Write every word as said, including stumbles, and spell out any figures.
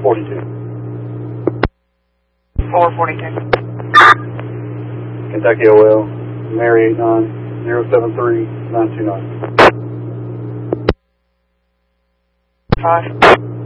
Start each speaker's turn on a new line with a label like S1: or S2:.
S1: forty-two.
S2: four forty-two.
S1: Kentucky O L, Mary eight nine zero seven three nine two nine.
S2: five.